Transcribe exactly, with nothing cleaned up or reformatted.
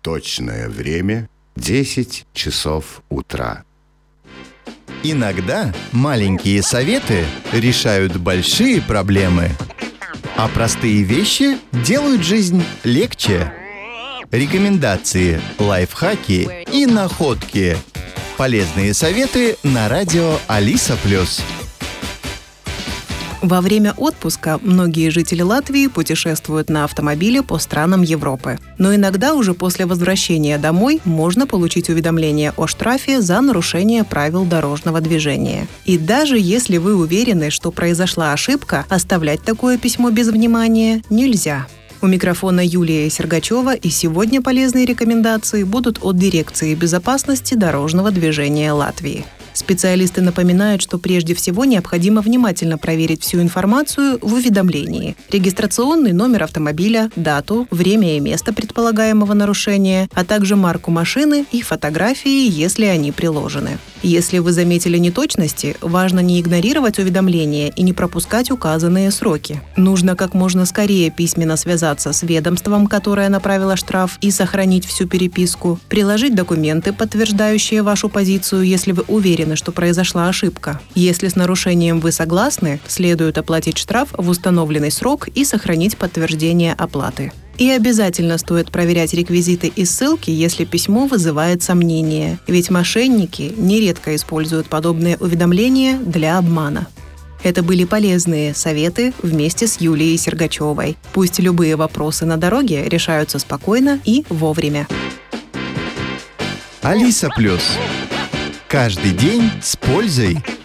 Точное время – десять часов утра. Иногда маленькие советы решают большие проблемы, а простые вещи делают жизнь легче. Рекомендации, лайфхаки и находки. Полезные советы на радио Алиса Плюс. Во время отпуска многие жители Латвии путешествуют на автомобиле по странам Европы. Но иногда уже после возвращения домой можно получить уведомление о штрафе за нарушение правил дорожного движения. И даже если вы уверены, что произошла ошибка, оставлять такое письмо без внимания нельзя. У микрофона Юлия Сергачева, и сегодня полезные рекомендации будут от Дирекции безопасности дорожного движения Латвии. Специалисты напоминают, что прежде всего необходимо внимательно проверить всю информацию в уведомлении. Регистрационный номер автомобиля, дату, время и место предполагаемого нарушения, а также марку машины и фотографии, если они приложены. Если вы заметили неточности, важно не игнорировать уведомления и не пропускать указанные сроки. Нужно как можно скорее письменно связаться с ведомством, которое направило штраф, и сохранить всю переписку, приложить документы, подтверждающие вашу позицию, если вы уверены, что произошла ошибка. Если с нарушением вы согласны, следует оплатить штраф в установленный срок и сохранить подтверждение оплаты. И обязательно стоит проверять реквизиты и ссылки, если письмо вызывает сомнения, ведь мошенники нередко используют подобные уведомления для обмана. Это были полезные советы вместе с Юлией Сергачевой. Пусть любые вопросы на дороге решаются спокойно и вовремя. Алиса Плюс. Каждый день с пользой.